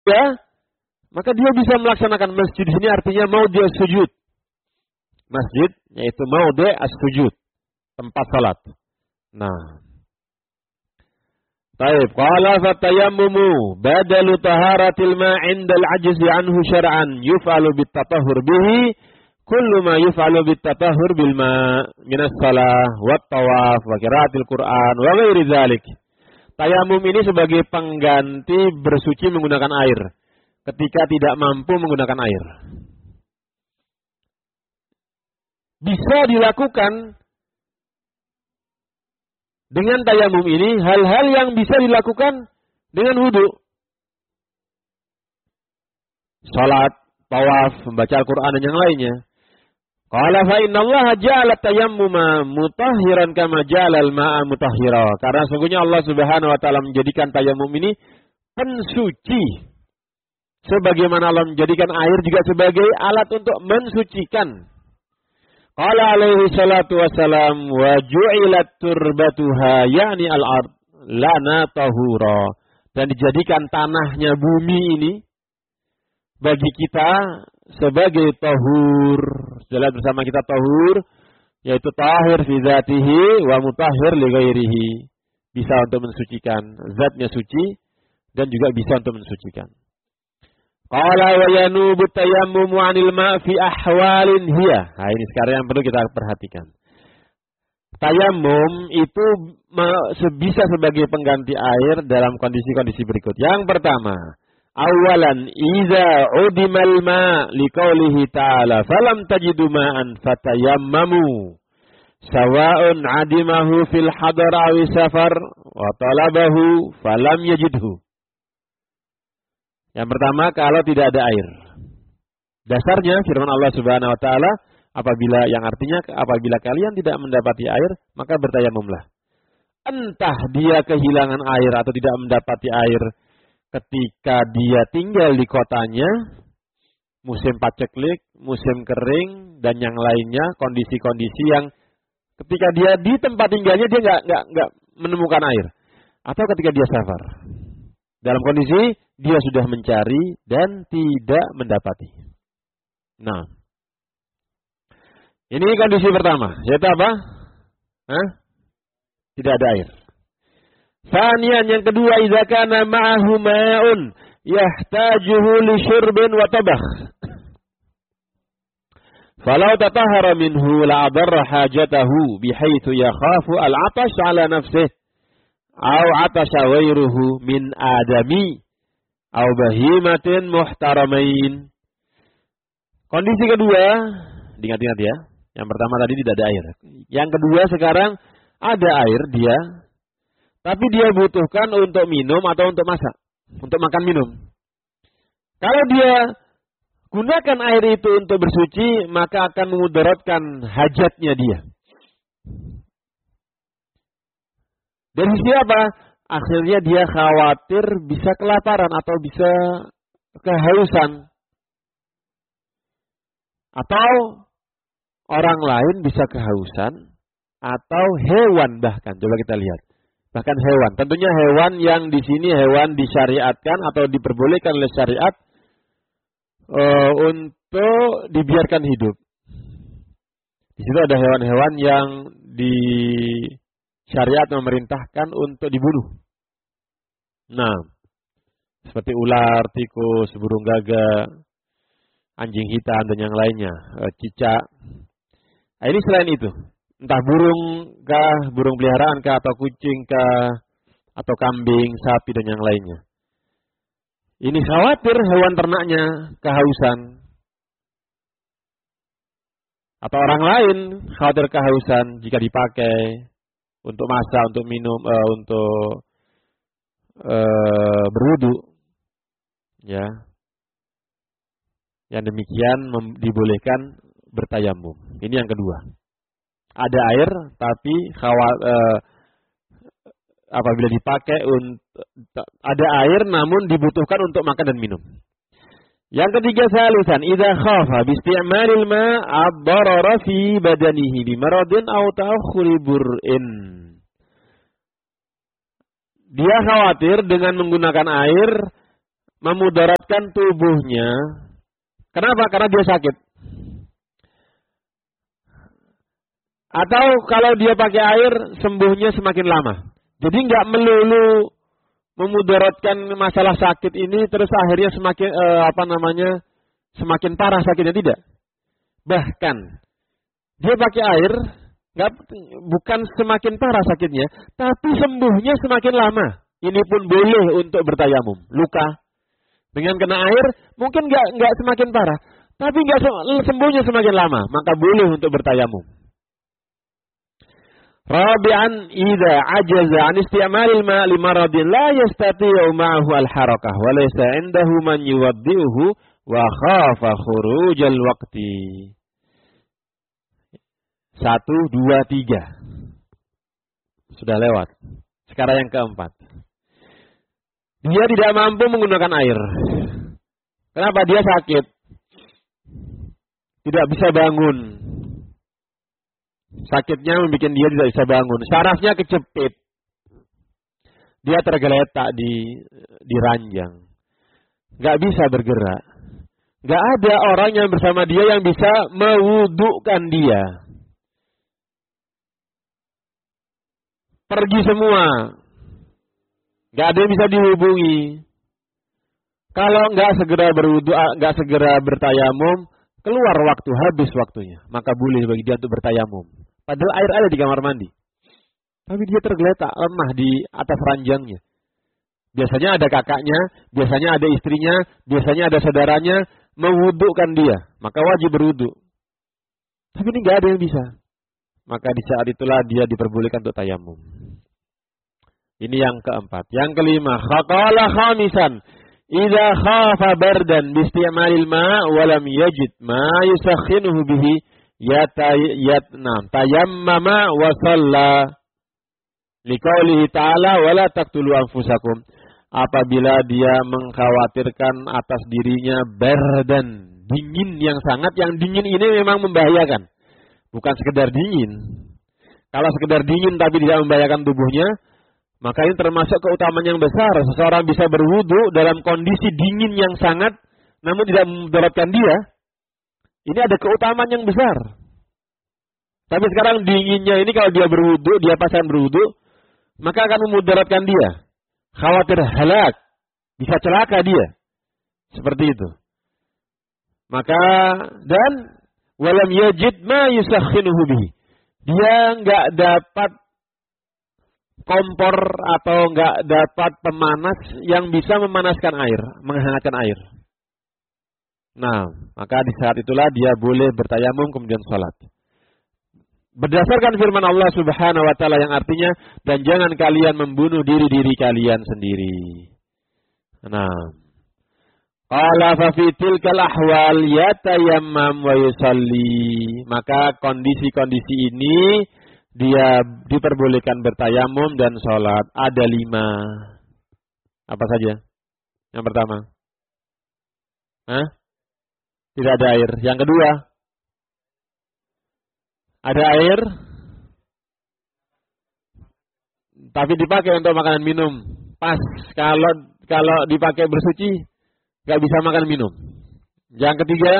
ya, maka dia bisa melaksanakan masjid. Di sini artinya mau dia sujud. Masjid yaitu mau dia as-sujud, tempat salat. Nah, baik. Qala fatayammumu badalu taharatil ma 'inda al-'ajzi anhu syar'an yuf'alu bit-tatahhur bihi kullu ma yuf'alu bit-tatahhur bil ma' min as-salah wat tawaf wa qiraatil Qur'an wa ghairi dzalik. Tayamum ini sebagai pengganti bersuci menggunakan air ketika tidak mampu menggunakan air. Bisa dilakukan dengan tayamum ini hal-hal yang bisa dilakukan dengan wudu. Salat, tawaf, membaca Al-Quran dan yang lainnya. Qala fa innallaha ja'ala tayammuma mutahhiran kama ja'ala al-ma'a mutahhira. Karena sungguhnya Allah Subhanahu wa taala menjadikan tayamum ini pensuci. Sebagaimana Allah menjadikan air juga sebagai alat untuk mensucikan. Qala alaihi salatu wassalam wa ju'ilat turbatuha yakni al-ard lana tahura. Dan dijadikan tanahnya bumi ini bagi kita sebagai tahur. Jelas bersama kita tahur, yaitu tahir fi dzatihi wa mutahhir li ghairihi. Bisa untuk mensucikan, zatnya suci dan juga bisa untuk mensucikan. Qala wa yanubu tayammumu 'anil ma' fi ahwalin hiya. Nah, ini sekarang yang perlu kita perhatikan. Tayammum itu bisa sebagai pengganti air dalam kondisi-kondisi berikut. Yang pertama, awalan idza udimal ma' liqaulihi ta'ala falam tajidu ma'an fatayammamu sawa'un 'adimahu fil hadar aw safar wa talabahu falam yajidhu. Yang pertama, kalau tidak ada air. Dasarnya firman Allah Subhanahu wa taala, apabila kalian tidak mendapati air, maka bertayamumlah. Entah dia kehilangan air atau tidak mendapati air ketika dia tinggal di kotanya, musim paceklik, musim kering dan yang lainnya, kondisi-kondisi yang ketika dia di tempat tinggalnya dia nggak menemukan air, atau ketika dia safar. Dalam kondisi dia sudah mencari dan tidak mendapati. Nah, ini kondisi pertama. Yaitu apa? Tidak ada air. Tsaniyan, yang kedua, idza kana ma'ahu ma'un yahtajuhu li syurbin wa tabakh. Falau tatahhara minhu la adarra hajatahu bihaitsu yakhafu al-'atash 'ala nafsihi aw 'atasha ghairuhu min adami aw bahimatin muhtaramain. Kondisi kedua, ingat-ingat ya. Yang pertama tadi tidak ada air. Yang kedua sekarang ada air dia, tapi dia butuhkan untuk minum atau untuk masak, untuk makan minum. Kalau dia gunakan air itu untuk bersuci, maka akan memudaratkan hajatnya dia. Dari siapa? Akhirnya dia khawatir bisa kelaparan atau bisa kehausan. Atau orang lain bisa kehausan. Atau hewan bahkan. Coba kita lihat. Bahkan hewan. Tentunya hewan yang di sini hewan disyariatkan atau diperbolehkan oleh syariat untuk dibiarkan hidup. Di situ ada hewan-hewan yang syariat memerintahkan untuk dibunuh. Nah, seperti ular, tikus, burung gagak, anjing hitam dan yang lainnya, cicak. Nah, ini selain itu, entah burung kah, burung peliharaan kah, atau kucing kah, atau kambing, sapi dan yang lainnya. Ini khawatir hewan ternaknya kehausan. Atau orang lain khawatir kehausan jika dipakai untuk masak, untuk minum, untuk berwudu, ya. Yang demikian dibolehkan bertayamum. Ini yang kedua. Ada air, tapi apabila dipakai ada air, namun dibutuhkan untuk makan dan minum. Yang ketiga, salisan, idza khafa bi isti'malil ma' ad-darara fi badanihi bi maradin aw ta'akhuri bur'in. Dia khawatir dengan menggunakan air memudaratkan tubuhnya. Kenapa? Karena dia sakit. Atau kalau dia pakai air, sembuhnya semakin lama. Jadi nggak melulu memudaratkan masalah sakit ini terus akhirnya semakin semakin parah sakitnya, tidak. Bahkan dia pakai air, bukan semakin parah sakitnya, tapi sembuhnya semakin lama. Ini pun boleh untuk bertayamum. Luka dengan kena air mungkin nggak semakin parah, tapi nggak sembuhnya semakin lama, maka boleh untuk bertayamum. Rabi'an idza ajaza an isti'malil ma' li maradin la yastati'u ma'ahu al-harakah wa laysa 'indahu man yuwaddi'uhu wa khafa khurujal waqti. 1, 2, 3. Sudah lewat. Sekarang yang keempat. Dia tidak mampu menggunakan air. Kenapa? Dia sakit. Tidak bisa bangun. Sakitnya membuat dia tidak bisa bangun. Sarafnya kecepit. Dia tergeletak di ranjang. Gak bisa bergerak. Gak ada orang yang bersama dia yang bisa mewudukkan dia. Pergi semua. Gak ada yang bisa dihubungi. Kalau gak segera berwudu, gak segera bertayamum, keluar waktu, habis waktunya. Maka boleh bagi dia untuk bertayamum. Padahal air ada di kamar mandi. Tapi dia tergeletak, lemah di atas ranjangnya. Biasanya ada kakaknya, biasanya ada istrinya, biasanya ada saudaranya, mewudukkan dia. Maka wajib berwudu. Tapi ini gak ada yang bisa. Maka di saat itulah dia diperbolehkan untuk tayamum. Ini yang keempat. Yang kelima, qala khamisan, idza khafa bardan bi isti'malil ma' wa lam yajid ma yusakhinuhu bihi tayammama wa shalla. Liqaulihi ta'ala wa la taqtulu anfusakum. Apabila dia mengkhawatirkan atas dirinya bardan, dingin yang sangat, yang dingin ini memang membahayakan. Bukan sekedar dingin. Kalau sekedar dingin tapi tidak membahayakan tubuhnya, maka ini termasuk keutamaan yang besar. Seseorang bisa berwudu dalam kondisi dingin yang sangat, namun tidak memudaratkan dia. Ini ada keutamaan yang besar. Tapi sekarang dinginnya ini kalau dia berwudu, dia pasangan berwudu, maka akan memudaratkan dia. Khawatir halak, bisa celaka dia. Seperti itu. Maka, dan walam yajid ma yusakhinuhu bihi. Dia enggak dapat kompor atau enggak dapat pemanas yang bisa memanaskan air, menghangatkan air. Nah, maka di saat itulah dia boleh bertayamum kemudian salat. Berdasarkan firman Allah Subhanahu wa taala yang artinya, dan jangan kalian membunuh diri-diri kalian sendiri. Nah, qala fa fi tilkal ahwal yatayammam wa yusalli. Maka kondisi-kondisi ini dia diperbolehkan bertayamum dan sholat. Ada 5. Apa saja? Yang pertama, tidak ada air. Yang kedua, ada air, tapi dipakai untuk makanan minum. Pas kalau dipakai bersuci, nggak bisa makan minum. Yang ketiga,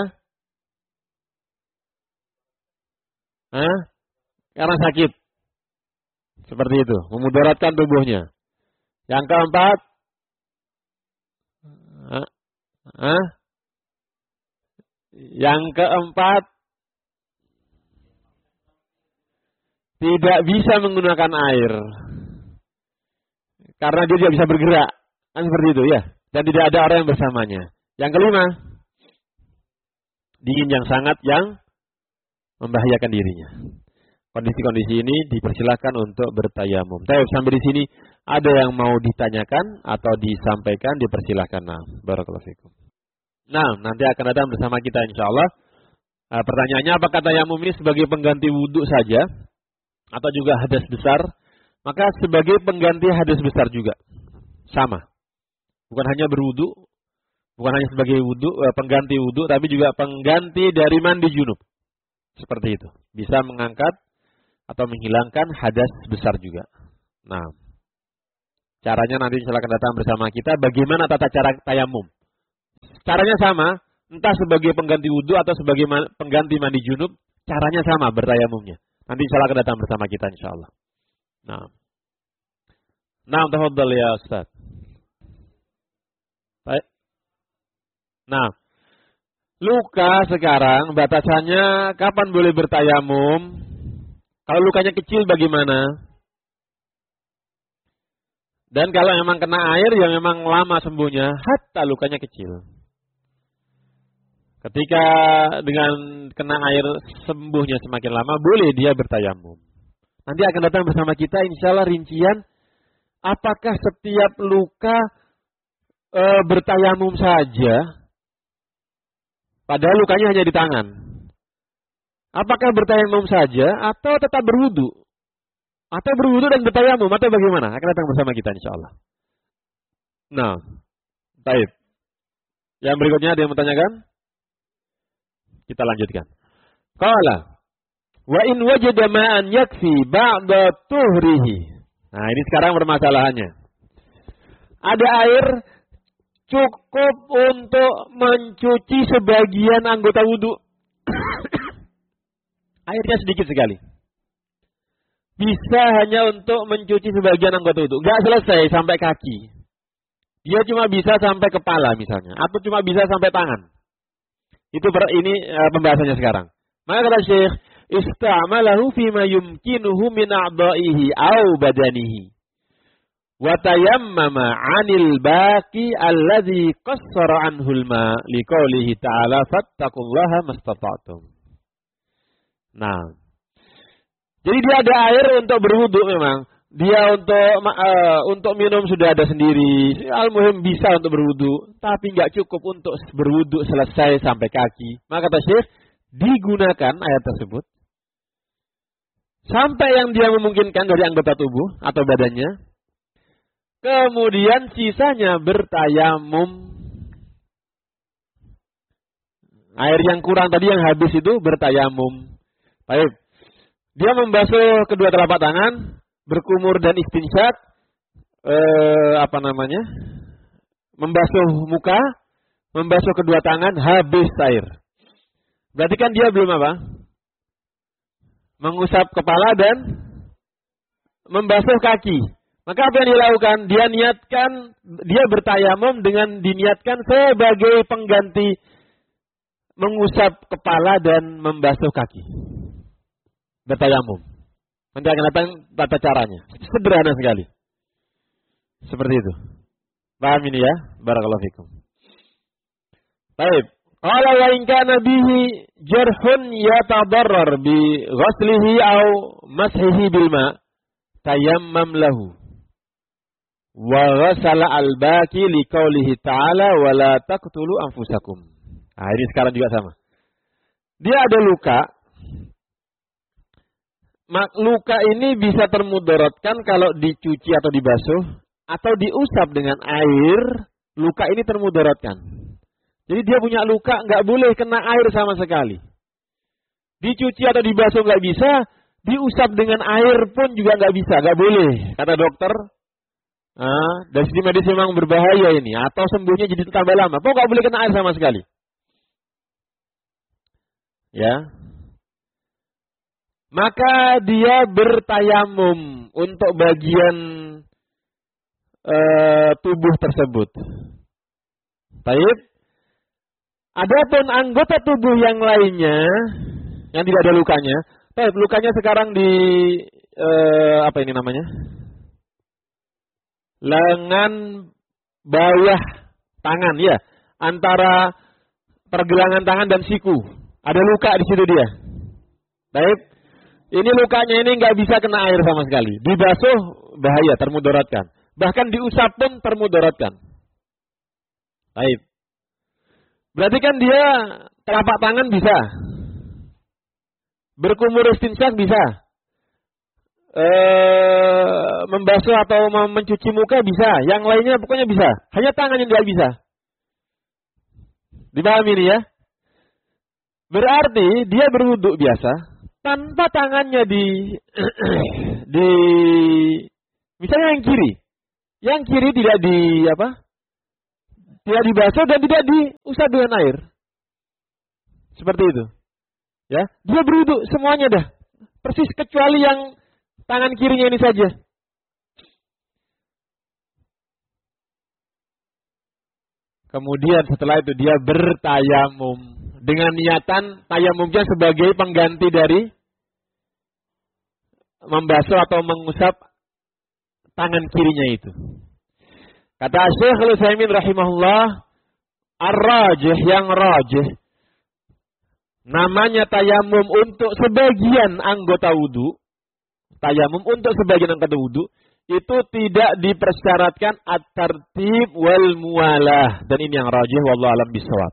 karena sakit. Seperti itu, memudaratkan tubuhnya. Yang keempat, tidak bisa menggunakan air. Karena dia tidak bisa bergerak. Kan seperti itu ya. Dan tidak ada orang yang bersamanya. Yang kelima, dingin yang sangat yang membahayakan dirinya. Kondisi-kondisi ini dipersilakan untuk bertayamum. Tapi sampai di sini ada yang mau ditanyakan atau disampaikan, dipersilakan. Nah, barakallahu fikum. Nah, nanti akan datang bersama kita insyaallah. Pertanyaannya, apakah tayamum ini sebagai pengganti wudhu saja atau juga hadas besar? Maka sebagai pengganti hadas besar juga. Sama. Bukan hanya berwudhu, bukan hanya sebagai wudhu, pengganti wudhu, tapi juga pengganti dari mandi junub. Seperti itu. Bisa mengangkat atau menghilangkan hadas besar juga. Nah. Caranya nanti silakan datang bersama kita. Bagaimana tata cara tayamum? Caranya sama, entah sebagai pengganti wudhu atau sebagai pengganti mandi junub, caranya sama bertayamumnya. Nanti silakan datang bersama kita insyaallah. Nah, tafadhal ya Ustaz. Baik. Nah, luka sekarang batasannya kapan boleh bertayamum? Kalau lukanya kecil bagaimana? Dan kalau memang kena air yang memang lama sembuhnya, hatta lukanya kecil. Ketika dengan kena air sembuhnya semakin lama, boleh dia bertayamum. Nanti akan datang bersama kita insyaallah rincian apakah setiap luka bertayamum saja, padahal lukanya hanya di tangan. Apakah bertayamum saja atau tetap berwudu? Atau berwudu dan bertayamum atau bagaimana? Akan datang bersama kita insyaallah. Nah, baik. Yang berikutnya ada yang bertanyakan? Kita lanjutkan. Qala wa in wajada ma'an yakfi ba'da tuhrihi. Nah, ini sekarang permasalahannya. Ada air cukup untuk mencuci sebagian anggota wudu. Airnya sedikit sekali. Bisa hanya untuk mencuci sebagian anggota wudu. Enggak selesai sampai kaki. Dia cuma bisa sampai kepala misalnya. Atau cuma bisa sampai tangan. Ini pembahasannya sekarang. Maka kata Syekh, ista'malahu fima yumkinuhu min a'da'ihi au badanihi. Wa tayammama 'anil baqi alladhi qassara 'anhu al-ma' liqaulihi ta'ala fattaqullaha mastata'tum. Nah, jadi dia ada air untuk berwudu memang. Dia untuk minum sudah ada sendiri. Al-muhim bisa untuk berwudu, tapi nggak cukup untuk berwudu selesai sampai kaki. Maka kata Syekh, digunakan ayat tersebut sampai yang dia memungkinkan dari anggota tubuh atau badannya. Kemudian sisanya bertayamum. Air yang kurang tadi yang habis itu bertayamum. Baik. Dia membasuh kedua telapak tangan, berkumur dan istinsyak, membasuh muka, membasuh kedua tangan, habis air. Berarti kan dia belum apa? Mengusap kepala dan membasuh kaki. Maka apa yang dilakukan? Dia bertayamum dengan diniatkan sebagai pengganti mengusap kepala dan membasuh kaki. Bertayamum. Nanti akan datang tata caranya. Sederhana sekali. Seperti itu. Paham ini ya? Barakallahu fikum. Baik. Qala wa in kana bihi jarhun yatadarrar bi ghaslihi aw mashihi bil ma' tayammam lahu. Wa ghasala al-baqi liqaulihi ta'ala wa la taqtulu anfusakum. Nah, ini sekarang juga sama. Dia ada luka. Luka ini bisa termudaratkan kalau dicuci atau dibasuh atau diusap dengan air. Luka ini termudaratkan. Jadi dia punya luka nggak boleh kena air sama sekali. Dicuci atau dibasuh nggak bisa, diusap dengan air pun juga nggak bisa, nggak boleh. Kata dokter, dari segi medis memang berbahaya ini. Atau sembuhnya jadi tambah lama. Kok nggak boleh kena air sama sekali? Ya. Maka dia bertayamum untuk bagian tubuh tersebut. Baik. Adapun anggota tubuh yang lainnya yang tidak ada lukanya, lukanya sekarang di lengan bawah tangan ya, antara pergelangan tangan dan siku. Ada luka di situ dia. Baik. Ini lukanya ini nggak bisa kena air sama sekali. Dibasuh bahaya, termudaratkan. Bahkan diusap pun termudaratkan. Baik. Berarti kan dia telapak tangan bisa. Berkumur istinsyak bisa. Membasuh atau mencuci muka bisa. Yang lainnya pokoknya bisa. Hanya tangan yang nggak bisa. Dipahami ini ya? Berarti dia berwudu biasa. Tanpa tangannya di misalnya yang kiri. Yang kiri tidak tidak dibasuh dan tidak diusap dengan air. Seperti itu. Ya, dia berwudu semuanya dah. Persis kecuali yang tangan kirinya ini saja. Kemudian setelah itu dia bertayamum dengan niatan tayamumnya sebagai pengganti dari membasuh atau mengusap tangan kirinya itu. Kata Syekh Al-Utsaimin rahimahullah, ar-rajih yang rajih namanya tayamum untuk sebagian anggota wudu. Tayamum untuk sebagian anggota wudu itu tidak dipersyaratkan at-tartib wal muwalah, dan ini yang rajih wallahu alam bisawab.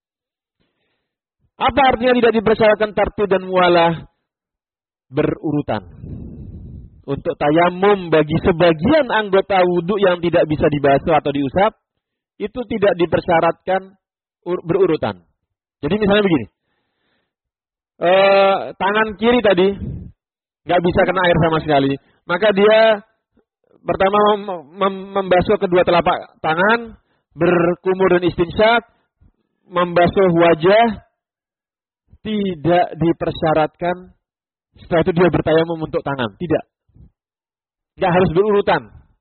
Apa artinya tidak dipersyaratkan tartib dan muwalah? Berurutan. Untuk tayamum bagi sebagian anggota wudu yang tidak bisa dibasuh atau diusap, itu tidak dipersyaratkan berurutan. Jadi misalnya begini, tangan kiri tadi nggak bisa kena air sama sekali, maka dia pertama membasuh kedua telapak tangan, berkumur dan istinsyak, membasuh wajah, tidak dipersyaratkan setelah itu dia bertayamum untuk tangan, tidak. Nggak harus berurutan.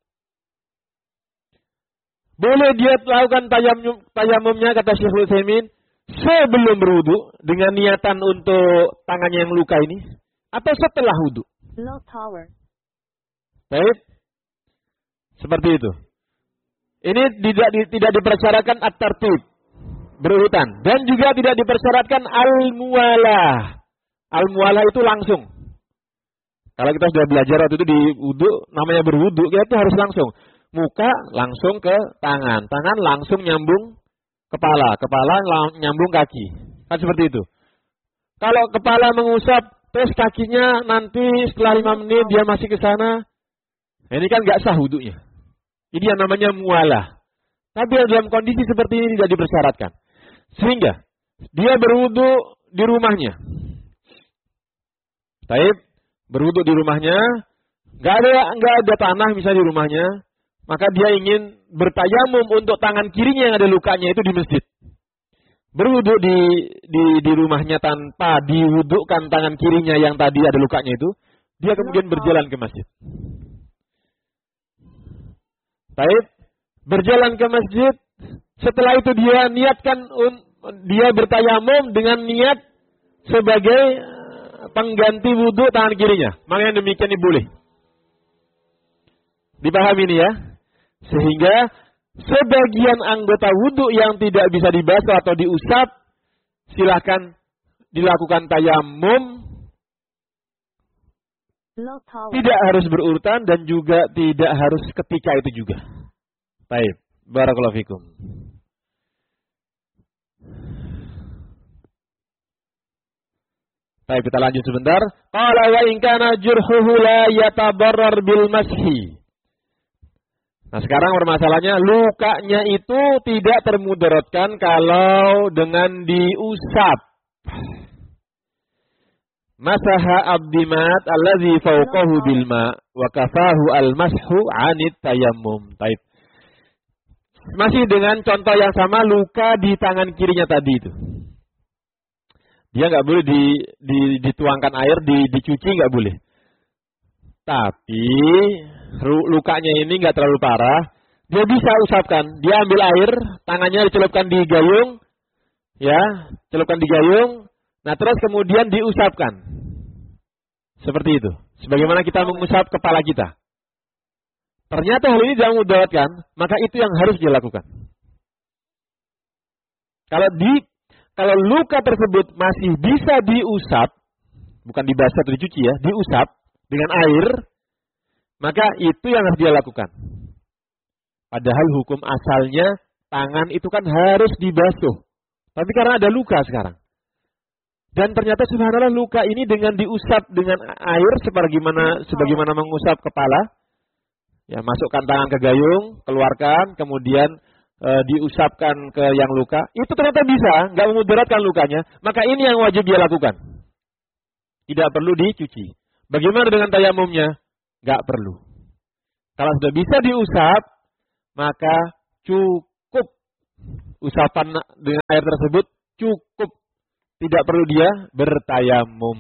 Boleh dia lakukan tayamumnya, kata Syekhul Utsaimin, sebelum berwudu dengan niatan untuk tangannya yang luka ini, atau setelah wudu. Baik, seperti itu. Ini tidak dipersyaratkan at-tartib, berurutan, dan juga tidak dipersyaratkan al-muwalah. Al-muwalah itu langsung. Kalau kita sudah belajar waktu itu di wudu, namanya berwudu, kita itu harus langsung. Muka langsung ke tangan, tangan langsung nyambung kepala, kepala nyambung kaki. Kan seperti itu. Kalau kepala mengusap, terus kakinya nanti setelah 5 menit dia masih ke sana, ini kan nggak sah wudunya. Ini yang namanya muwalah. Tapi dalam kondisi seperti ini tidak dipersyaratkan. Sehingga dia berwudu di rumahnya. Taib, berwudu di rumahnya, nggak ada tanah misalnya di rumahnya, maka dia ingin bertayamum untuk tangan kirinya yang ada lukanya itu di masjid. Berwudu di rumahnya tanpa diwudukan tangan kirinya yang tadi ada lukanya itu, dia kemudian berjalan ke masjid. Taib, berjalan ke masjid, setelah itu dia niatkan, dia bertayamum dengan niat sebagai pengganti wudu tangan kirinya. Makanya demikian ini boleh. Dipahami ini ya. Sehingga sebagian anggota wudu yang tidak bisa dibasuh atau diusap, silakan dilakukan tayamum. Tidak harus berurutan dan juga tidak harus ketika itu juga. Baik, barakallahu fikum. Baik, kita lanjut sebentar. Qala wa in kana jurhuhu la yatabarrar bil mashi. Nah, sekarang permasalahannya lukanya itu tidak termudaratkan kalau dengan diusap. Masaha abdimat allazi fawqahu bil ma wa kafahu al mashu 'anit tayammum. Baik. Masih dengan contoh yang sama, luka di tangan kirinya tadi itu. Dia nggak boleh dituangkan air, dicuci nggak boleh. Tapi lukanya ini nggak terlalu parah, dia bisa usapkan. Dia ambil air, tangannya dicelupkan di gayung, ya, celupkan di gayung. Nah, terus kemudian diusapkan. Seperti itu. Sebagaimana kita mengusap kepala kita. Ternyata hal ini tidak mudaratkan, maka itu yang harus dilakukan. Kalau luka tersebut masih bisa diusap, bukan dibasuh atau dicuci ya, diusap dengan air, maka itu yang harus dia lakukan. Padahal hukum asalnya tangan itu kan harus dibasuh. Tapi karena ada luka sekarang. Dan ternyata subhanallah luka ini dengan diusap dengan air sebagaimana mengusap kepala. Ya, masukkan tangan ke gayung, keluarkan, kemudian diusapkan ke yang luka. Itu ternyata bisa, nggak memudaratkan lukanya. Maka ini yang wajib dia lakukan. Tidak perlu dicuci. Bagaimana dengan tayamumnya? Nggak perlu. Kalau sudah bisa diusap, maka cukup usapan dengan air tersebut cukup. Tidak perlu dia bertayamum.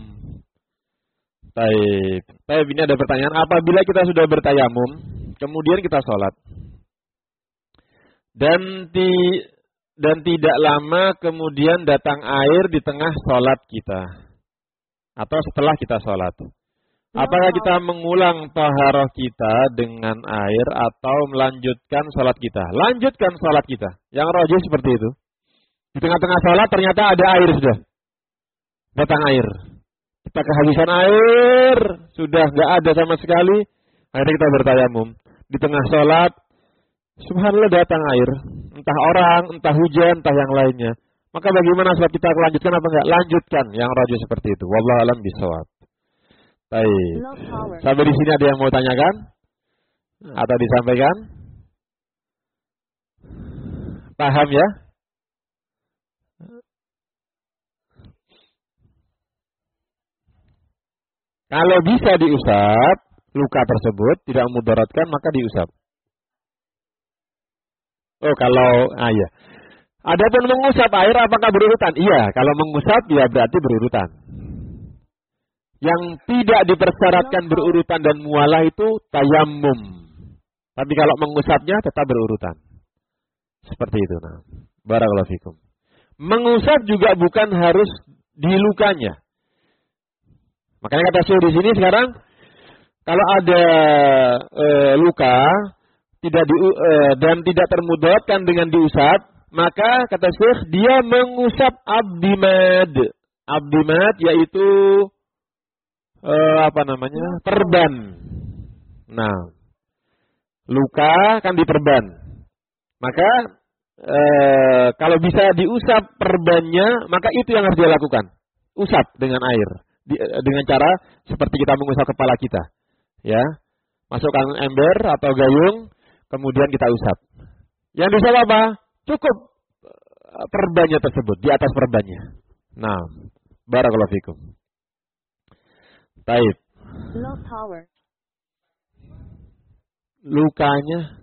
Baik, ini ada pertanyaan. Apabila kita sudah bertayamum, kemudian kita sholat. Dan tidak lama kemudian datang air di tengah sholat kita. Atau setelah kita sholat. Apakah kita mengulang taharah kita dengan air atau melanjutkan sholat kita? Lanjutkan sholat kita. Yang rajih seperti itu. Di tengah-tengah sholat ternyata ada air sudah. Datang air. Kita kehabisan air. Sudah nggak ada sama sekali. Akhirnya kita bertayamum. Di tengah sholat. Subhanallah datang air. Entah orang, entah hujan, entah yang lainnya. Maka bagaimana sholat kita lanjutkan apa enggak? Lanjutkan. Yang rajih seperti itu. Wallahu a'lam bishawab. Baik. Sampai di sini ada yang mau tanyakan? Atau disampaikan? Paham ya? Kalau bisa diusap, luka tersebut tidak memudaratkan, maka diusap. Oh, iya. Adapun mengusap air apakah berurutan? Iya, kalau mengusap ya berarti berurutan. Yang tidak dipersyaratkan berurutan dan mualah itu tayammum. Tapi kalau mengusapnya tetap berurutan. Seperti itu. Nah, barakallahu fikum. Mengusap juga bukan harus di lukanya. Makanya kata Syekh di sini sekarang, kalau ada luka dan tidak termudaratkan dengan diusap, maka kata Syekh dia mengusap abdimad. Abdimad yaitu perban. Nah, luka kan diperban. Maka kalau bisa diusap perbannya, maka itu yang harus dia lakukan. Usap dengan air. Dengan cara seperti kita mengusap kepala kita. Ya. Masukkan ember atau gayung, kemudian kita usap. Yang diusap apa? Cukup perbannya tersebut, di atas perbannya. Nah, barakallahu fikum. Baik. Lukanya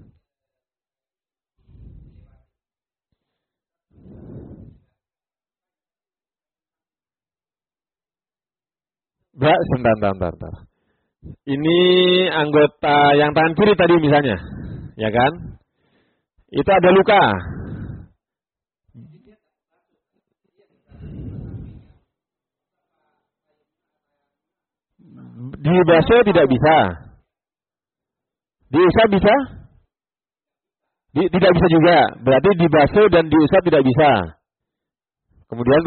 sebentar. Ini anggota yang tangan kiri tadi misalnya, ya kan? Itu ada luka. Dibasuh tidak bisa. Diusap bisa? Tidak bisa juga. Berarti dibasuh dan diusap tidak bisa. Kemudian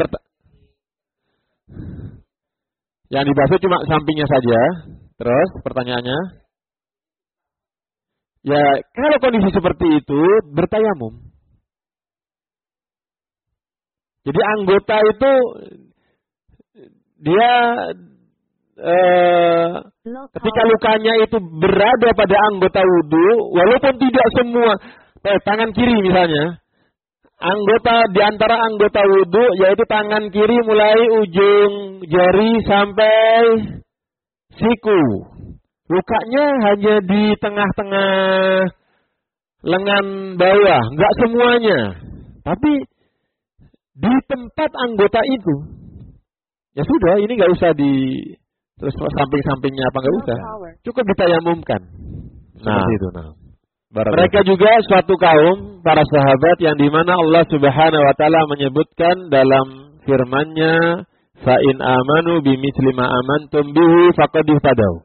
yang dibasuh cuma sampingnya saja. Terus pertanyaannya, ya kalau kondisi seperti itu bertayamum. Jadi anggota itu dia ketika lukanya itu berada pada anggota wudu, walaupun tidak semua tangan kiri misalnya, di antara anggota wudu yaitu tangan kiri mulai ujung jari sampai siku. Lukanya hanya di tengah-tengah lengan bawah, enggak semuanya. Tapi di tempat anggota itu, ya sudah, ini enggak usah terus samping-sampingnya apa enggak usah. Cukup ditayamumkan. Seperti itu. Mereka juga suatu kaum, para sahabat yang dimana Allah Subhanahu wa Ta'ala menyebutkan dalam firman-Nya, fa in amanu bimithli ma amantum bihi faqad ihtadaw.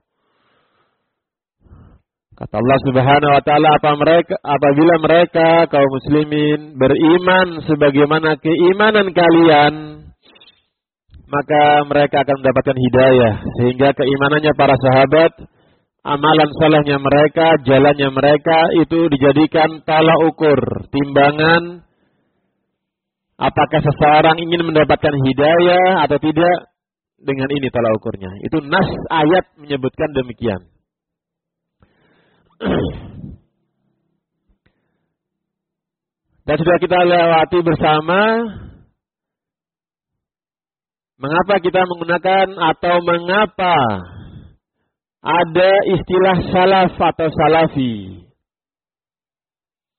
Kata Allah Subhanahu wa Ta'ala, apabila mereka kaum muslimin beriman sebagaimana keimanan kalian, maka mereka akan mendapatkan hidayah, sehingga keimanannya para sahabat, amalan salehnya mereka, jalannya mereka itu dijadikan tolak ukur, timbangan apakah seseorang ingin mendapatkan hidayah atau tidak, dengan ini tolak ukurnya. Itu nas ayat menyebutkan demikian. Dan sudah kita lewati bersama mengapa kita menggunakan atau mengapa ada istilah salaf atau salafi.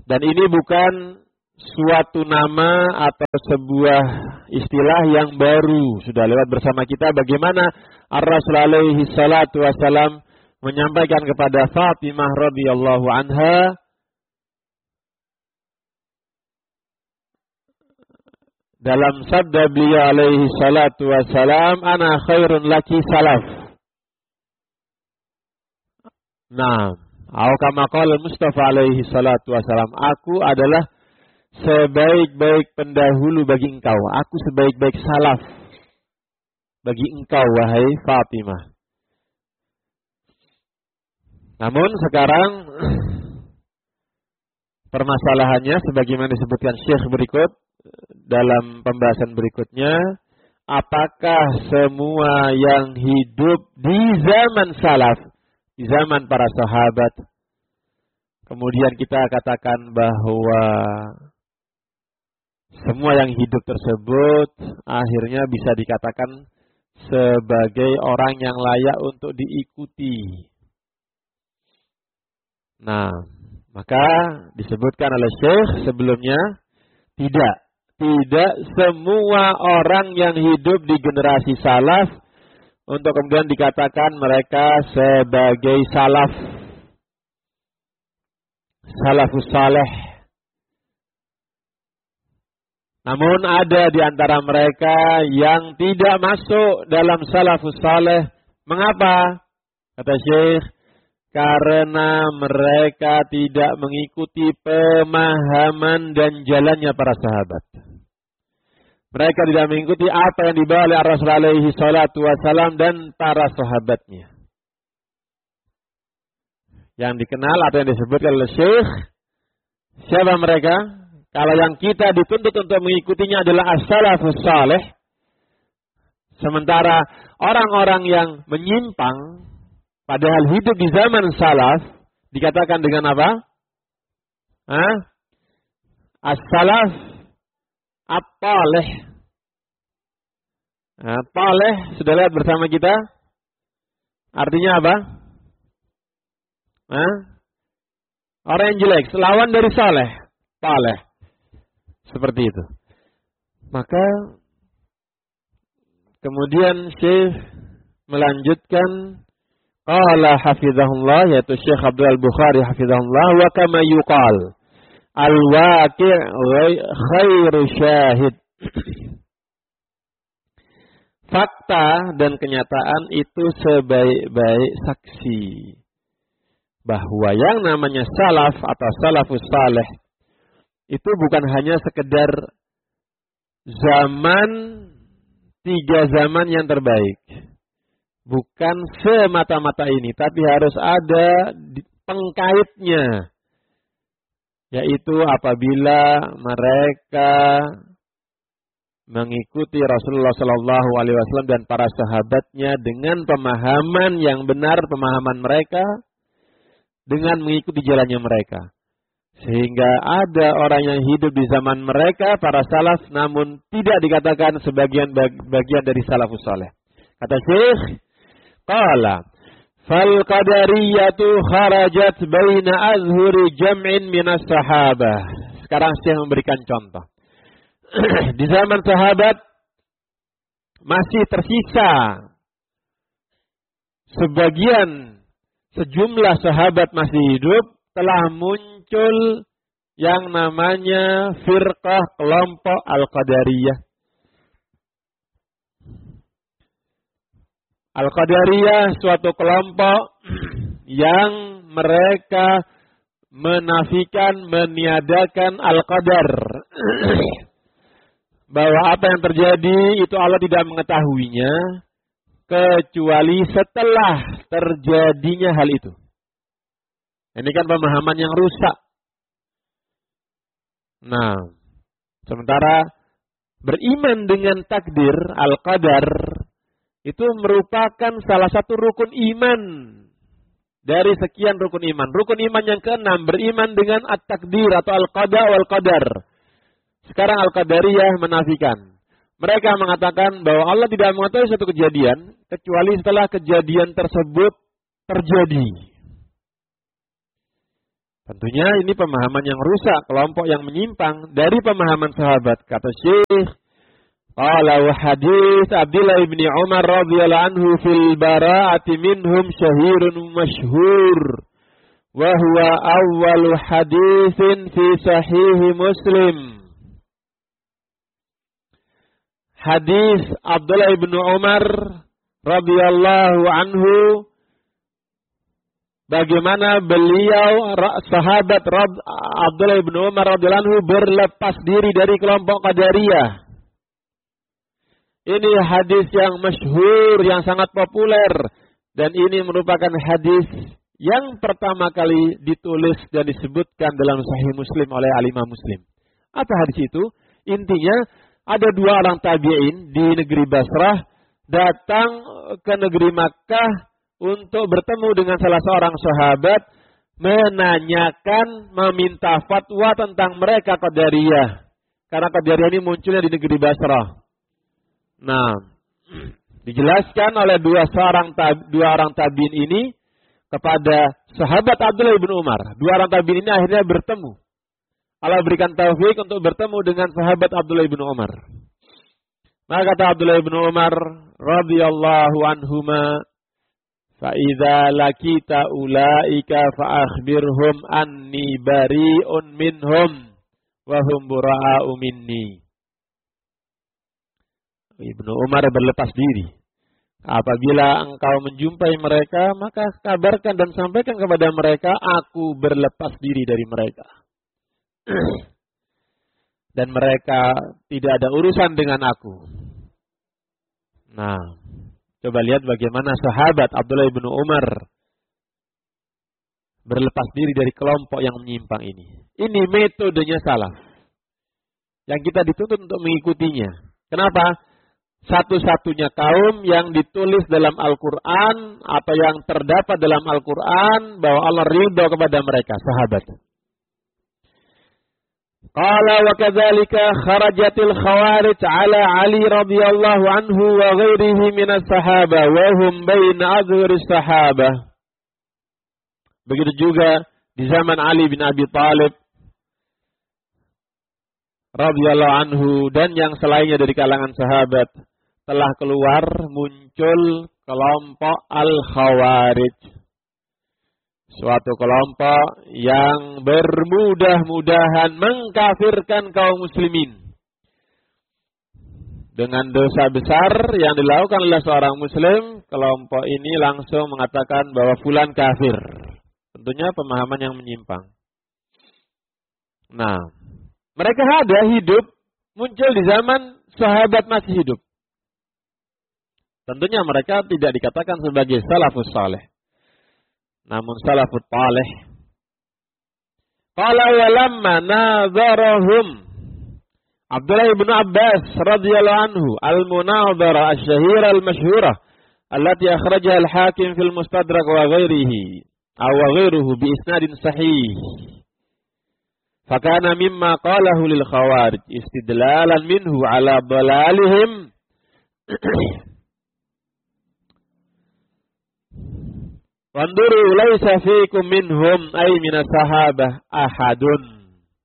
Dan ini bukan suatu nama atau sebuah istilah yang baru. Sudah lewat bersama kita bagaimana Ar-Rasul alaihi salatu wassalam menyampaikan kepada Fatimah radhiyallahu anha dalam sabda beliau alaihi salatu wassalam, ana khairun laki salaf. Nah, atau kama qala Mustafa alaihi salatu wassalam, aku adalah sebaik-baik pendahulu bagi engkau. Aku sebaik-baik salaf bagi engkau, wahai Fatimah. Namun sekarang permasalahannya sebagaimana disebutkan Syekh berikut dalam pembahasan berikutnya, apakah semua yang hidup di zaman salaf, di zaman para sahabat, kemudian kita katakan bahwa semua yang hidup tersebut akhirnya bisa dikatakan sebagai orang yang layak untuk diikuti. Nah, maka disebutkan oleh Syekh sebelumnya, tidak semua orang yang hidup di generasi salaf untuk kemudian dikatakan mereka sebagai salafus saleh. Namun ada di antara mereka yang tidak masuk dalam salafus saleh. Mengapa? Kata Syekh, karena mereka tidak mengikuti pemahaman dan jalannya para sahabat. Mereka tidak mengikuti apa yang dibawa oleh Rasul alaihi salatu wassalam dan para sahabatnya. Yang dikenal atau yang disebutkan oleh Syekh, siapa mereka? Kalau yang kita dituntut untuk mengikutinya adalah as-salafus saleh. Sementara orang-orang yang menyimpang padahal hidup di zaman salaf dikatakan dengan apa? As-salaf at-talih. Talih sudah lihat bersama kita. Artinya apa? Orang yang jelek, lawan dari saleh, talih. Seperti itu. Maka kemudian Syekh melanjutkan, qala hafizahullah, yaitu Syekh Abdul Bukhari hafizahullah, wa kama yuqal al-waqi' khairu syahid. Fakta dan kenyataan itu sebaik-baik saksi bahwa yang namanya salaf atau salafus saleh itu bukan hanya sekedar zaman, 3 zaman yang terbaik. Bukan semata-mata ini, tapi harus ada pengkaitnya. Yaitu apabila mereka mengikuti Rasulullah Sallallahu Alaihi Wasallam dan para sahabatnya dengan pemahaman yang benar, pemahaman mereka, dengan mengikuti jalannya mereka. Sehingga ada orang yang hidup di zaman mereka, para salaf, namun tidak dikatakan bagian dari salafus saleh. Kata Syekh, qala fal qadariyatu kharajat baina azhuri jam'in minas sahabah. Sekarang Syekh memberikan contoh. Di zaman sahabat masih tersisa sejumlah sahabat masih hidup, telah muncul yang namanya firqah, kelompok Al-Qadariyah. Al-Qadariyah suatu kelompok yang mereka menafikan, meniadakan Al-Qadar. Bahwa apa yang terjadi itu Allah tidak mengetahuinya kecuali setelah terjadinya hal itu. Ini kan pemahaman yang rusak. Nah, sementara beriman dengan takdir, al-qadar, itu merupakan salah satu rukun iman dari sekian rukun iman. Rukun iman yang ke-6, beriman dengan at-takdir atau al-qada wal-qadar. Sekarang al-qadariyah menafikan. Mereka mengatakan bahwa Allah tidak mengetahui suatu kejadian kecuali setelah kejadian tersebut terjadi. Tentunya ini pemahaman yang rusak, kelompok yang menyimpang dari pemahaman sahabat. Kata Syekh, qala wa hadits Abdullah bin Umar radhiyallahu anhu fil bara'ati minhum syahirun masyhur wa huwa awwalu haditsin fi sahih Muslim. Hadis Abdullah bin Umar radhiyallahu anhu, bagaimana beliau sahabat Abdullah bin Umar radhiyallahu anhu berlepas diri dari kelompok Qadariyah. Ini hadis yang masyhur, yang sangat populer, dan ini merupakan hadis yang pertama kali ditulis dan disebutkan dalam Sahih Muslim oleh Al-Imam Muslim. Apa hadis itu? Intinya ada dua orang tabi'in di negeri Basrah datang ke negeri Makkah untuk bertemu dengan salah seorang sahabat, menanyakan, meminta fatwa tentang mereka Qadariyah. Karena Qadariyah ini munculnya di negeri Basrah. Nah, dijelaskan oleh dua orang tabi'in ini kepada sahabat Abdullah bin Umar. Dua orang tabi'in ini akhirnya bertemu. Allah berikan taufik untuk bertemu dengan sahabat Abdullah bin Umar. Maka kata Abdullah bin Umar radhiyallahu anhuma, fa idza lakita ulaika fa akhbirhum anni bari'un minhum wa hum bura'u minni. Ibnu Umar berlepas diri. Apabila engkau menjumpai mereka, maka kabarkan dan sampaikan kepada mereka, aku berlepas diri dari mereka. Dan mereka tidak ada urusan dengan aku. Nah, coba lihat bagaimana sahabat Abdullah bin Umar berlepas diri dari kelompok yang menyimpang ini. Ini metodenya salaf, yang kita dituntut untuk mengikutinya. Kenapa? Satu-satunya kaum yang ditulis dalam Al-Quran atau yang terdapat dalam Al-Quran bahwa Allah ridho kepada mereka, sahabat. Qala wa kadzalika kharajatil khawarij ala Ali radhiyallahu anhu wa ghairihi minas sahabah wa hum baina azhuris sahabah. Begitu juga di zaman Ali bin Abi Thalib radhiyallahu anhu dan yang selainnya dari kalangan sahabat, telah keluar muncul kelompok Al-Khawarij. Suatu kelompok yang bermudah-mudahan mengkafirkan kaum muslimin. Dengan dosa besar yang dilakukan oleh seorang muslim, kelompok ini langsung mengatakan bahwa fulan kafir. Tentunya pemahaman yang menyimpang. Nah, mereka ada hidup, muncul di zaman sahabat masih hidup. Tentunya mereka tidak dikatakan sebagai salafus saleh, namun salafut taleh. Qala wa lamma nadharahum Abdullah bin Abbas radhiyallahu anhu al-munadhara asy-syahira al-masyhura allati akhrajaha al-Hakim fil Mustadrak wa ghairihi aw ghairuhu bi isnadin sahih. Fakana mimma qalahu lil khawarij istidlalan minhu ala dalalihim wanduru laisa fiikum minhum ay minas sahabah ahadun.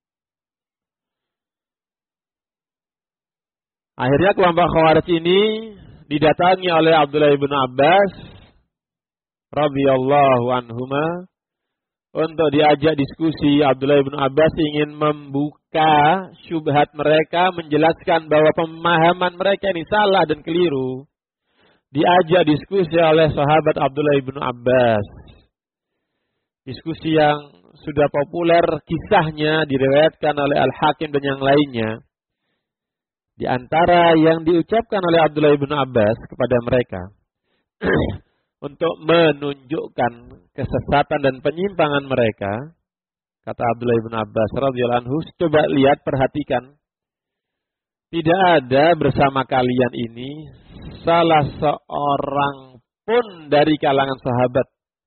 Akhirnya kelompok Khawarij ini didatangi oleh Abdullah bin Abbas radhiyallahu anhuma untuk diajak diskusi. Abdullah bin Abbas ingin membuka syubhat mereka, menjelaskan bahwa pemahaman mereka ini salah dan keliru. Diajak diskusi oleh sahabat Abdullah bin Abbas. Diskusi yang sudah populer, kisahnya diriwayatkan oleh Al-Hakim dan yang lainnya. Di antara yang diucapkan oleh Abdullah bin Abbas kepada mereka untuk menunjukkan kesesatan dan penyimpangan mereka, kata Abdullah bin Abbas radhiyallahu anhu, coba lihat, perhatikan. Tidak ada bersama kalian ini salah seorang pun dari kalangan sahabat.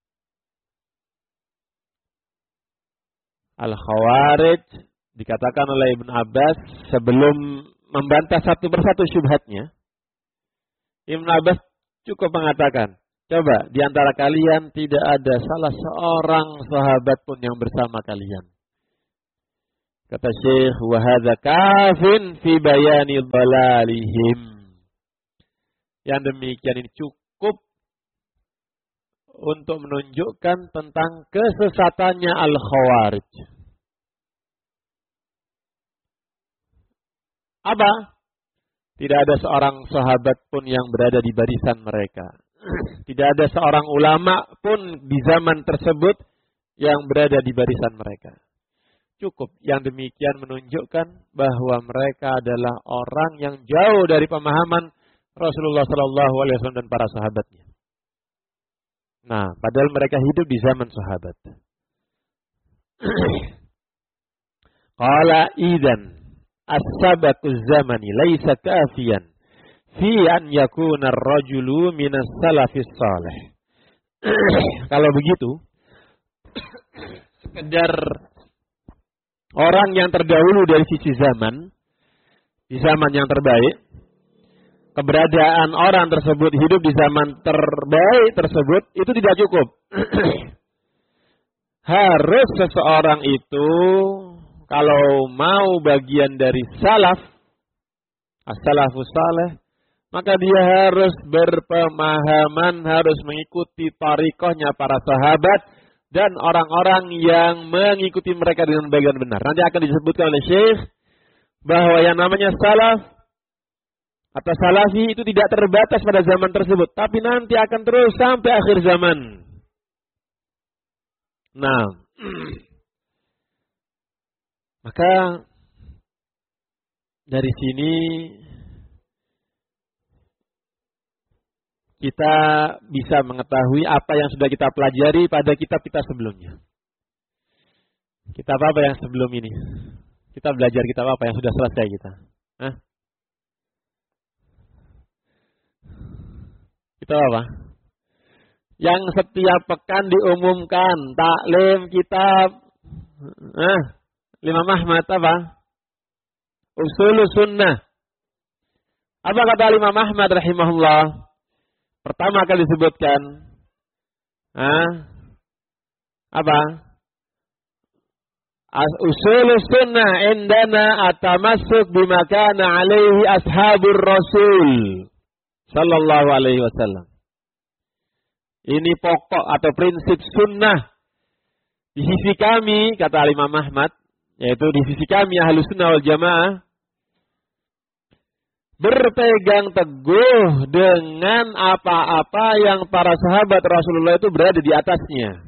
Al-Khawarij dikatakan oleh Ibn Abbas sebelum membantah satu persatu syubhatnya. Ibn Abbas cukup mengatakan, Coba, di antara kalian tidak ada salah seorang sahabat pun yang bersama kalian. Kata Syekh, wa hadza kafin fi bayani dhalalihim. Yang demikian ini cukup untuk menunjukkan tentang kesesatannya Al-Khawarij. Apa? Tidak ada seorang sahabat pun yang berada di barisan mereka. Tidak ada seorang ulama pun di zaman tersebut yang berada di barisan mereka. Cukup yang demikian menunjukkan bahwa mereka adalah orang yang jauh dari pemahaman Rasulullah SAW dan para sahabatnya. Nah, padahal mereka hidup di zaman sahabat. Qala idzan as-sabaquz zamani laisa kafiyan fi an yakuna ar-rajulu minas salafis salih. Kalau begitu, sekedar orang yang terdahulu dari sisi zaman, di zaman yang terbaik, keberadaan orang tersebut hidup di zaman terbaik tersebut, itu tidak cukup. Harus seseorang itu, kalau mau bagian dari salaf, as-salafus salih, maka dia harus berpemahaman, harus mengikuti tariqahnya para sahabat, dan orang-orang yang mengikuti mereka dengan bagian benar. Nanti akan disebutkan oleh Syekh bahwa yang namanya salaf atau salafi itu tidak terbatas pada zaman tersebut, tapi nanti akan terus sampai akhir zaman. Nah, maka dari sini kita bisa mengetahui apa yang sudah kita pelajari pada kitab kita sebelumnya. Kitab apa yang sebelum ini? Kita belajar kitab apa yang sudah selesai kita? Hah? Kitab apa? Yang setiap pekan diumumkan, taklim kitab Imam Ahmad apa? Ushulus Sunnah. Apa kata Imam Ahmad rahimahullah? Pertama kali disebutkan apa? Ushulus Sunnah indana atamassuk bima kana alaihi ashabur Rasul sallallahu alaihi wasallam. Ini pokok atau prinsip sunnah di sisi kami, kata Imam Ahmad, yaitu di sisi kami Ahlus Sunnah wal Jamaah, berpegang teguh dengan apa-apa yang para sahabat Rasulullah itu berada di atasnya.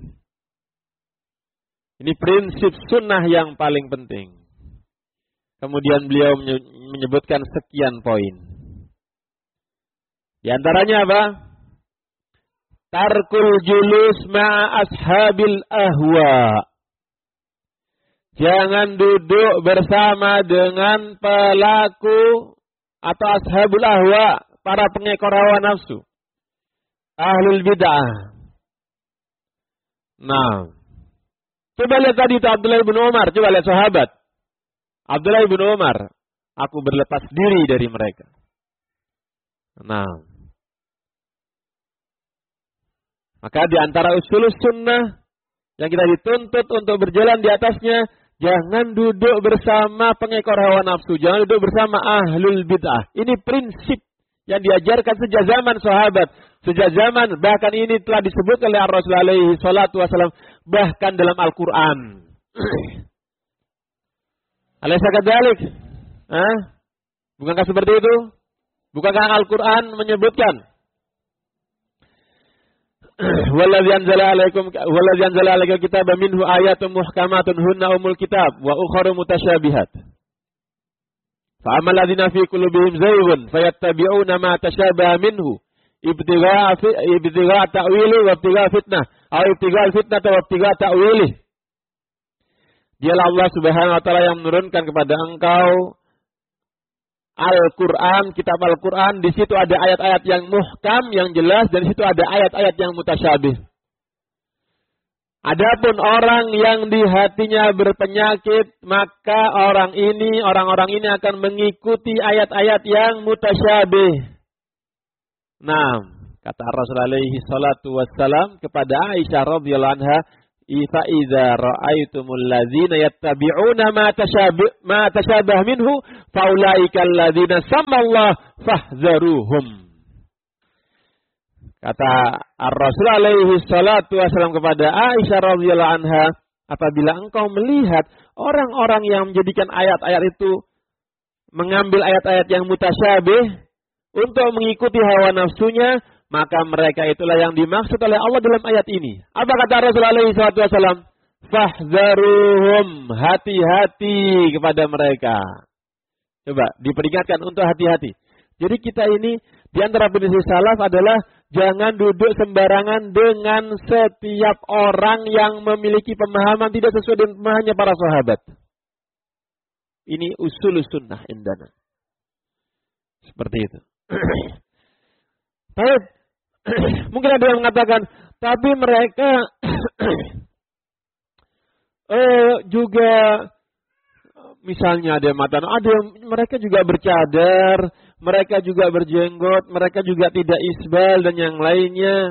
Ini prinsip sunnah yang paling penting. Kemudian beliau menyebutkan sekian poin. Di antaranya apa? Tarkul julus ma'a ashabil ahwa. Jangan duduk bersama dengan pelaku atau ashabul ahwa, para pengekor hawa nafsu, ahlul bid'ah. Nah, coba lihat tadi itu Abdullah bin Umar, coba lihat sahabat Abdullah bin Umar, aku berlepas diri dari mereka. Nah, maka di antara usul sunnah yang kita dituntut untuk berjalan di atasnya, jangan duduk bersama pengekor hawa nafsu. Jangan duduk bersama ahlul bid'ah. Ini prinsip yang diajarkan sejak zaman sahabat. Sejak zaman, bahkan ini telah disebut oleh Rasulullah alaihi salatu wasallam. Bahkan dalam Al-Quran. Alaysa kadzalik? Bukankah seperti itu? Bukankah Al-Quran menyebutkan? Wallazi anzala alaikum kitaba minhu ayatun muhkamatun hunna umul kitab wa ukharu mutasyabihat. Fa ammal ladzina fi qulubihim zayghun fayattabi'una ma tashabaha minhu ibtigha ta'wili wa ibtigha fitnah atau ibtigha fitnah wa ibtigha ta'wili. Dialah Allah Subhanahu wa taala yang menurunkan kepada engkau Al-Quran, kitab Al-Quran, di situ ada ayat-ayat yang muhkam, yang jelas, dan di situ ada ayat-ayat yang mutasyabih. Adapun orang yang di hatinya berpenyakit, maka orang-orang ini akan mengikuti ayat-ayat yang mutasyabih. Nah, Kata Rasul alaihi salatu wassalam kepada Aisyah radhiyallahu anha, "Fa idza ra'aitumul ladzina yattabi'una ma tashabah minhu faulaika alladzina sammallah fahdharuhum." Kata Rasul alaihi salatu wassalam kepada Aisyah radhiyallahu anha, apabila engkau melihat orang-orang yang menjadikan ayat-ayat itu, mengambil ayat-ayat yang mutasyabih untuk mengikuti hawa nafsunya, maka mereka itulah yang dimaksud oleh Allah dalam ayat ini. Apa kata Rasul alaihi salatu wassalam? Fahdharuhum, hati-hati kepada mereka. Coba diperingatkan untuk hati-hati. Jadi kita ini di antara prinsip salaf adalah jangan duduk sembarangan dengan setiap orang yang memiliki pemahaman tidak sesuai dengan pemahamannya para sahabat. Ini usul sunnah indana. Seperti itu. Baik. Mungkin ada yang mengatakan, tapi mereka juga misalnya ada yang mengatakan, ada yang mereka juga bercadar, mereka juga berjenggot, mereka juga tidak isbal dan yang lainnya.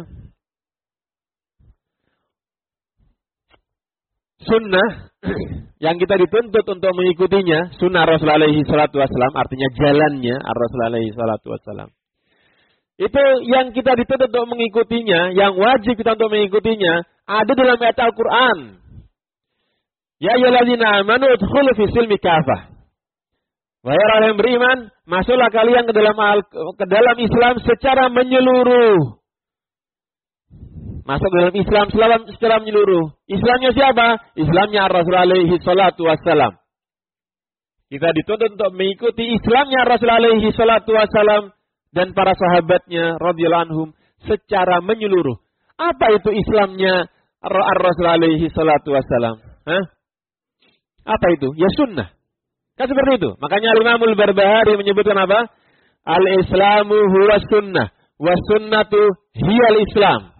Sunnah yang kita dituntut untuk mengikutinya, sunnah Rasul alaihi salatu wassalam, artinya jalannya Rasul alaihi salatu wassalam. Itu yang kita dituntut untuk mengikutinya, yang wajib kita untuk mengikutinya, ada dalam ayat Al-Quran. Ya ayyuhalladzina amanu udkhulu fi silmi kafah. Wahai orang yang beriman, masuklah kalian ke dalam Islam secara menyeluruh. Masuk ke dalam Islam secara menyeluruh. Islamnya siapa? Islamnya Rasul alaihi salatu wassalam. Kita dituntut untuk mengikuti Islamnya Rasul alaihi salatu wassalam dan para sahabatnya radhiyallahu anhum secara menyeluruh. Apa itu Islamnya Rasul alaihi salatu wassalam? Apa itu? Ya sunnah. Kan seperti itu. Makanya Imamul Barbahari menyebutkan apa? Al-Islamu huwa sunnah. Wa sunnatu hiyal Islam.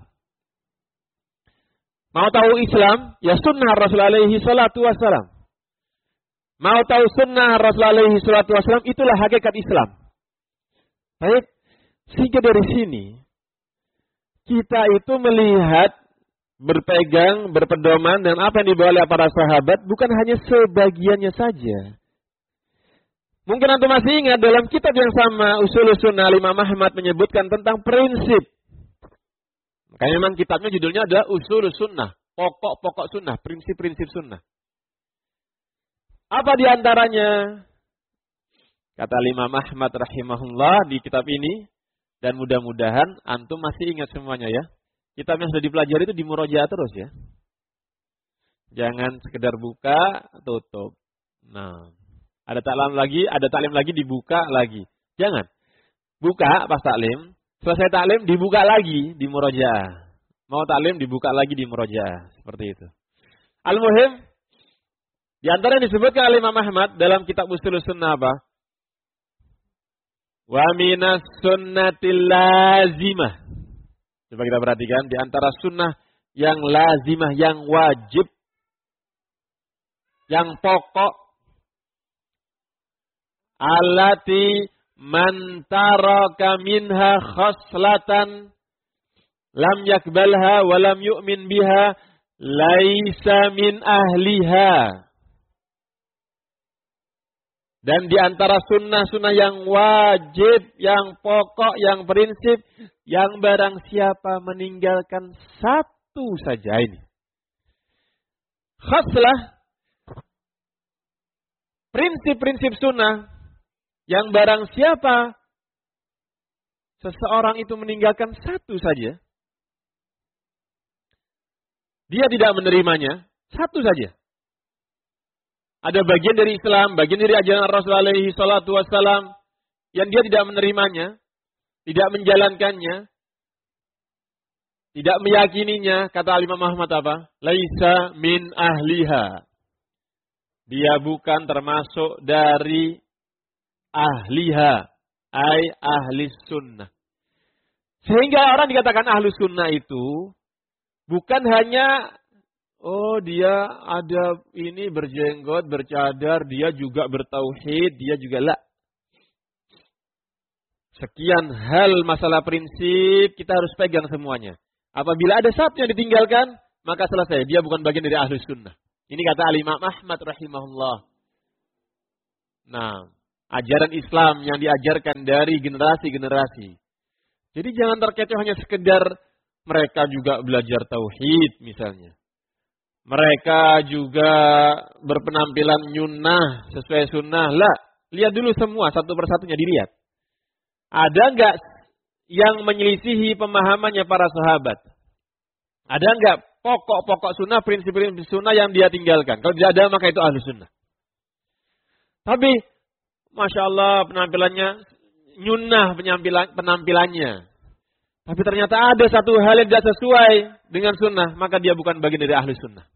Mau tahu Islam? Ya sunnah Rasul alaihi salatu wassalam. Mau tahu sunnah Rasul alaihi salatu wassalam? Itulah hakikat Islam. Baik, sehingga dari sini kita itu melihat, berpegang, berpedoman dan apa yang dibawa oleh para sahabat bukan hanya sebagiannya saja. Mungkin antum masih ingat dalam kitab yang sama Ushul Sunnah Imam Ahmad menyebutkan tentang prinsip. Makanya memang kitabnya judulnya adalah Ushul Sunnah, pokok-pokok sunnah, prinsip-prinsip sunnah. Apa di antaranya? Kata Imam Ahmad rahimahullah di kitab ini, dan mudah-mudahan antum masih ingat semuanya ya. Kitab yang sudah dipelajari itu di murojaah terus ya. Jangan sekedar buka, tutup. Nah, ada taklim lagi dibuka lagi. Jangan. Buka pas taklim, selesai taklim dibuka lagi di murojaah. Mau taklim dibuka lagi di murojaah, seperti itu. Al-muhim, di antara yang disebutkan oleh Imam Ahmad dalam kitab Ushul Sunnah apa? Wa minas sunnatil lazimah. Coba kita perhatikan di antara sunnah yang lazimah, yang wajib, yang pokok, allati man taraka minha khaslatan lam yakbalha wa lam yu'min biha laisa min ahliha. Dan di antara sunnah-sunnah yang wajib, yang pokok, yang prinsip, yang barang siapa meninggalkan satu saja ini. Khaslah, prinsip-prinsip sunnah, yang barang siapa seseorang itu meninggalkan satu saja, dia tidak menerimanya, satu saja. Ada bagian dari Islam, bagian dari ajaran Rasulullah alaihi salatu wassalam yang dia tidak menerimanya, tidak menjalankannya, tidak meyakininya, kata Imam Ahmad apa? Laisa min ahliha. Dia bukan termasuk dari ahliha, ai ahli sunnah. Sehingga orang dikatakan ahli sunnah itu bukan hanya dia ada ini berjenggot, bercadar, dia juga bertauhid, dia juga la. Sekian hal masalah prinsip kita harus pegang semuanya. Apabila ada satu yang ditinggalkan, maka selesai. Dia bukan bagian dari Ahlus Sunnah. Ini kata Al-Imam Ahmad rahimahullah. Nah, ajaran Islam yang diajarkan dari generasi-generasi. Jadi jangan terkecoh hanya sekedar mereka juga belajar tauhid misalnya. Mereka juga berpenampilan nyunnah sesuai sunnah. Lah, lihat dulu semua satu persatunya dilihat. Ada enggak yang menyelisihi pemahamannya para sahabat? Ada enggak pokok-pokok sunnah, prinsip-prinsip sunnah yang dia tinggalkan? Kalau tidak ada, maka itu ahlu sunnah. Tapi, Masya Allah penampilannya, nyunnah penampilannya. Tapi ternyata ada satu hal yang tidak sesuai dengan sunnah, maka dia bukan bagian dari ahlu sunnah.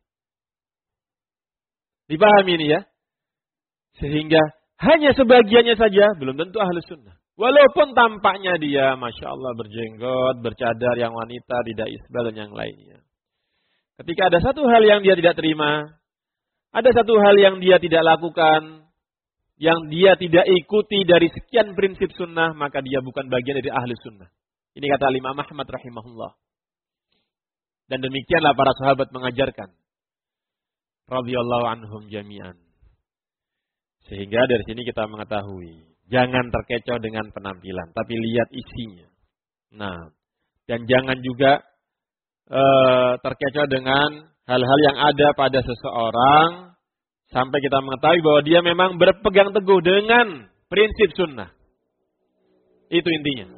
Dipahami ini ya? Sehingga hanya sebagiannya saja belum tentu ahlu sunnah. Walaupun tampaknya dia Masya Allah berjenggot, bercadar yang wanita, tidak isbal dan yang lainnya. Ketika ada satu hal yang dia tidak terima, ada satu hal yang dia tidak lakukan, yang dia tidak ikuti dari sekian prinsip sunnah, maka dia bukan bagian dari ahli sunnah. Ini kata Imam Ahmad rahimahullah. Dan demikianlah para sahabat mengajarkan. Radhiyallahu anhum jami'an. Sehingga dari sini kita mengetahui, jangan terkecoh dengan penampilan, tapi lihat isinya. Nah, dan jangan juga terkecoh dengan hal-hal yang ada pada seseorang, sampai kita mengetahui bahwa dia memang berpegang teguh dengan prinsip sunnah. Itu intinya.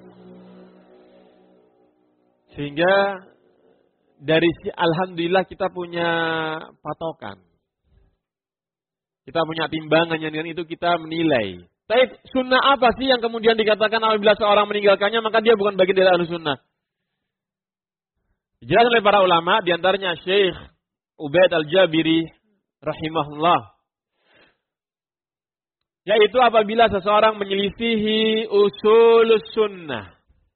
Sehingga dari alhamdulillah kita punya patokan. Kita punya timbangan yang dengan itu kita menilai. Tapi sunnah apa sih yang kemudian dikatakan apabila seorang meninggalkannya maka dia bukan bagian dari ahlu sunnah? Dijelaskan oleh para ulama, diantaranya Syekh Ubaid Al-Jabiri rahimahullah. Yaitu apabila seseorang menyelisihi usul sunnah.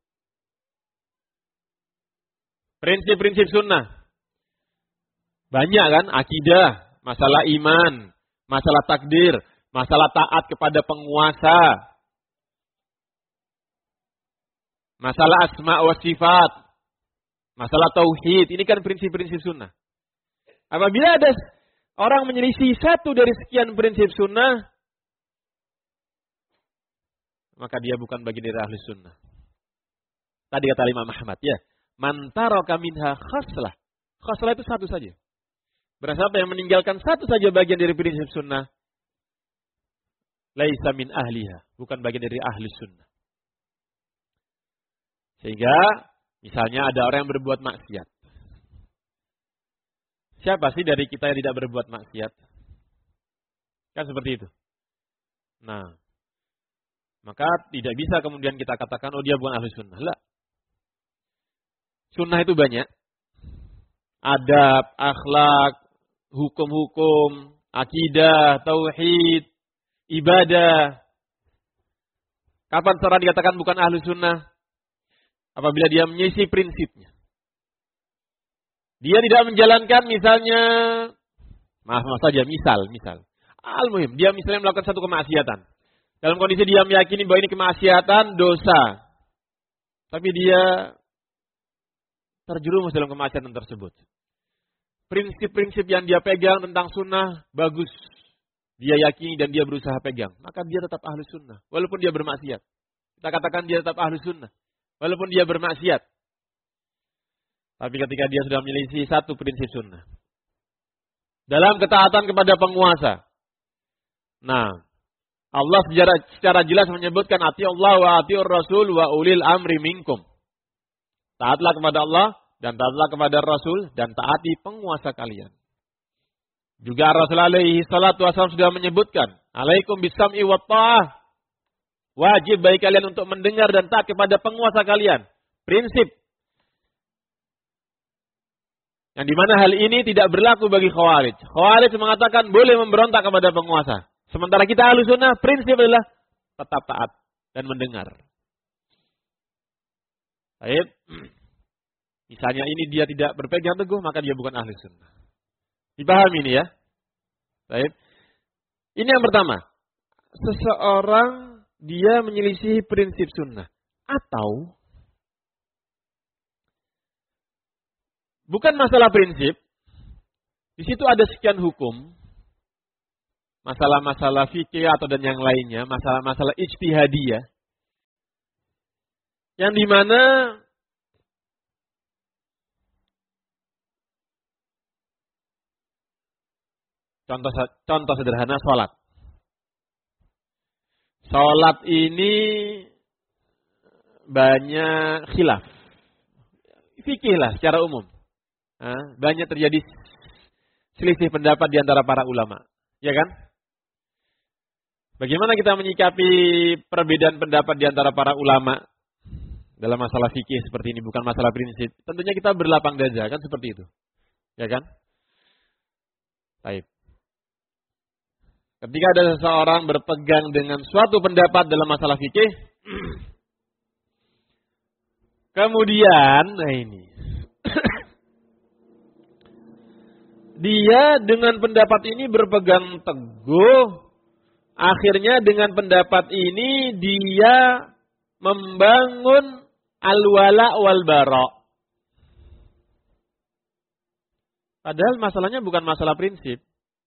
Prinsip-prinsip sunnah. Banyak kan? Akidah, masalah iman, masalah takdir, masalah taat kepada penguasa, masalah asma wa sifat, masalah tauhid. Ini kan prinsip-prinsip sunnah. Apabila ada orang menyelisih satu dari sekian prinsip sunnah, maka dia bukan bagian dari ahli sunnah. Tadi kata Imam Ahmad, ya. Man taraka minha khaslah. Khaslah itu satu saja. Berarti apa yang meninggalkan satu saja bagian dari prinsip sunnah, laisa min ahliha, bukan bagian dari ahli sunnah. Sehingga misalnya ada orang yang berbuat maksiat. Siapa sih dari kita yang tidak berbuat maksiat? Kan seperti itu. Nah, maka tidak bisa kemudian kita katakan, oh dia bukan ahli sunnah. Lah. Sunnah itu banyak. Adab, akhlak, hukum-hukum, akidah, tauhid, ibadah. Kapan seorang dikatakan bukan ahlu sunnah? Apabila dia menyisi prinsipnya. Dia tidak menjalankan misalnya, maaf saja, misal. Al-muhim, dia misalnya melakukan satu kemaksiatan. Dalam kondisi dia meyakini bahwa ini kemaksiatan, dosa. Tapi dia terjerumus dalam kemaksiatan tersebut. Prinsip-prinsip yang dia pegang tentang sunnah bagus. Dia yakini dan dia berusaha pegang. Maka dia tetap ahlu sunnah. Walaupun dia bermaksiat. Kita katakan dia tetap ahlu sunnah. Walaupun dia bermaksiat. Tapi ketika dia sudah menyelisih satu prinsip sunnah. Dalam ketaatan kepada penguasa. Nah, Allah secara jelas menyebutkan ati Allah wa atiur Rasul wa ulil amri minkum. Taatlah kepada Allah dan taatlah kepada Rasul dan taati penguasa kalian. Juga Rasul alaihi salatu wasallam sudah menyebutkan, alaikum bisam'i wa ta'ah. Wajib bagi kalian untuk mendengar dan taat kepada penguasa kalian. Prinsip. Yang dimana hal ini tidak berlaku bagi Khawarij. Khawarij mengatakan boleh memberontak kepada penguasa. Sementara kita ahlu sunnah, prinsip adalah tetap taat dan mendengar. Baik. Misalnya ini dia tidak berpegang teguh, maka dia bukan ahli sunnah. Dipahami ini ya? Baik. Ini yang pertama. Seseorang dia menyelisihi prinsip sunnah. Atau bukan masalah prinsip, di situ ada sekian hukum, masalah-masalah fikih atau dan yang lainnya, masalah-masalah ijtihadiyah, yang dimana contoh sederhana sholat. Sholat ini banyak khilaf, fikih lah secara umum. Banyak terjadi selisih pendapat di antara para ulama, ya kan? Bagaimana kita menyikapi perbedaan pendapat di antara para ulama dalam masalah fikih seperti ini, bukan masalah prinsip? Tentunya kita berlapang dada, kan seperti itu, ya kan? Baik. Ketika ada seseorang berpegang dengan suatu pendapat dalam masalah fikih, kemudian, dia dengan pendapat ini berpegang teguh. Akhirnya dengan pendapat ini dia membangun al-wala wal bara. Padahal masalahnya bukan masalah prinsip.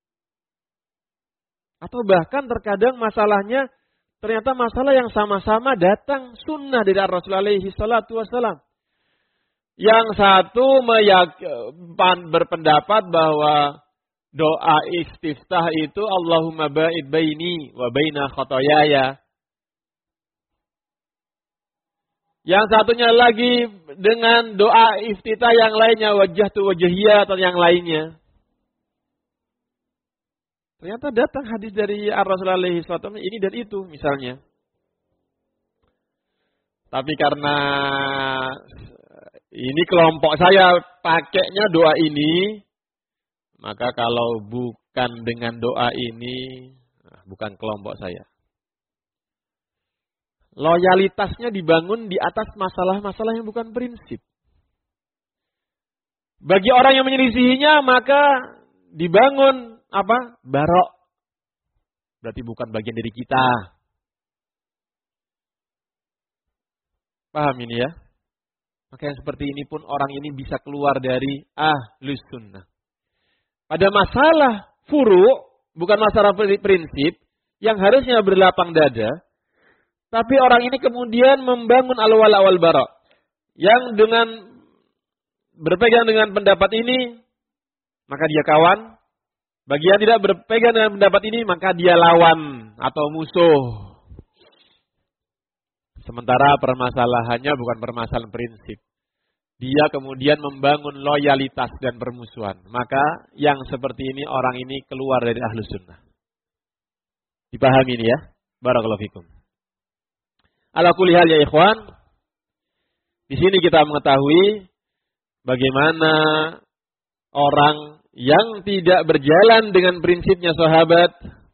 Atau bahkan terkadang masalahnya ternyata masalah yang sama-sama datang sunnah dari Rasulullah alaihi salatu wassalam. Yang satu berpendapat bahwa doa istiftah itu Allahumma ba'id baini wa baina khotoyaya. Yang satunya lagi dengan doa iftitah yang lainnya, wajjahtu wajhiyya atau yang lainnya. Ternyata datang hadis dari Rasulullah alaihi salatu wasallam ini dan itu misalnya. Tapi karena ini kelompok saya pakainya doa ini, maka kalau bukan dengan doa ini, bukan kelompok saya. Loyalitasnya dibangun di atas masalah-masalah yang bukan prinsip. Bagi orang yang menyelisihinya, maka dibangun barok. Berarti bukan bagian dari kita. Paham ini ya? Maka yang seperti ini pun orang ini bisa keluar dari ahlus sunnah. Pada masalah furu', bukan masalah prinsip, yang harusnya berlapang dada, tapi orang ini kemudian membangun al-wala wal bara. Yang dengan berpegang dengan pendapat ini, maka dia kawan. Bagi yang tidak berpegang dengan pendapat ini, maka dia lawan atau musuh. Sementara permasalahannya bukan permasalahan prinsip. Dia kemudian membangun loyalitas dan permusuhan. Maka yang seperti ini, orang ini keluar dari ahlus sunnah. Dipahami ini ya? Barakallahu fikum. Ala kulli hal ya ikhwan. Di sini kita mengetahui bagaimana orang yang tidak berjalan dengan prinsipnya sahabat,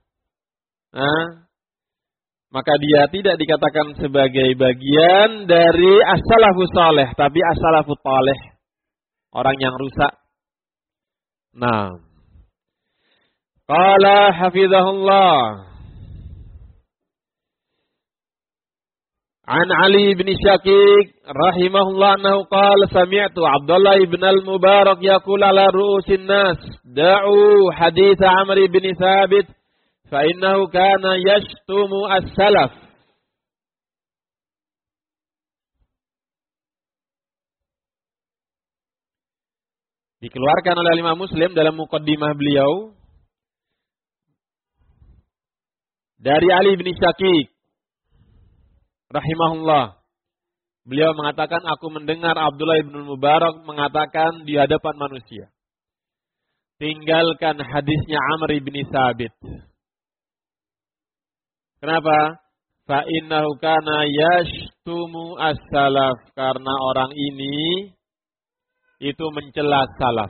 maka dia tidak dikatakan sebagai bagian dari as-salafus saleh, tapi as-salafut taleh, orang yang rusak. Nah, qala hafizahullah an Ali bin Syakik rahimahullah annahu qala sami'tu Abdullah ibn al-Mubarak yaqul ala ru'usin nas da'u hadits Amr bin Thabit fa innahu kana yashtumu as-salaf. Dikeluarkan oleh Imam Muslim dalam muqaddimah beliau dari Ali bin Syakik rahimahullah. Beliau mengatakan, aku mendengar Abdullah ibn Mubarak mengatakan di hadapan manusia, tinggalkan hadisnya Amr bin Thabit. Kenapa? Fa innahu kana yashtumu as-salaf, karena orang ini itu mencela salaf.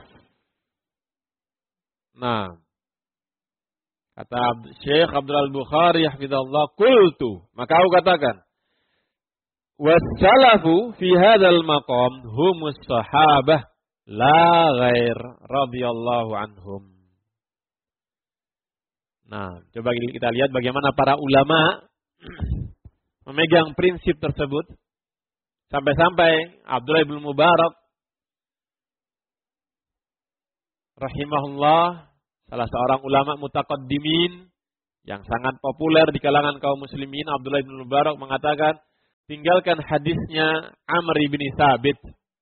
Nah, kata Syekh Abdul Al-Bukhari hafizahullah, qultu, maka aku katakan, was-salafu fi hadzal maqam humus sahabah la ghair radhiyallahu anhum. Nah, coba kita lihat bagaimana para ulama memegang prinsip tersebut Sampai-sampai Abdullah bin Mubarak rahimahullah, salah seorang ulama mutaqaddimin yang sangat populer di kalangan kaum muslimin, Abdullah bin Mubarak mengatakan, tinggalkan hadisnya Amr bin Tsabit.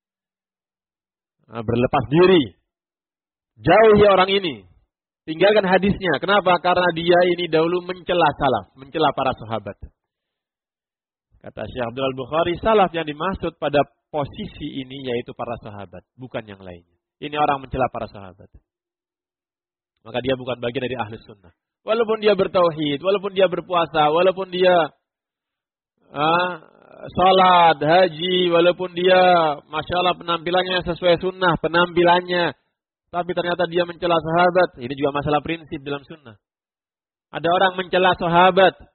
Berlepas diri. Jauhi orang ini. Tinggalkan hadisnya. Kenapa? Karena dia ini dahulu mencela salaf, mencela para sahabat. Kata Syekh Abdul Al-Bukhari, salaf yang dimaksud pada posisi ini yaitu para sahabat, bukan yang lainnya. Ini orang mencela para sahabat. Maka dia bukan bagian dari ahli sunnah. Walaupun dia bertauhid, walaupun dia berpuasa, walaupun dia salat, haji, walaupun dia Masya Allah penampilannya sesuai sunnah, penampilannya. Tapi ternyata dia mencela sahabat. Ini juga masalah prinsip dalam sunnah. Ada orang mencela sahabat.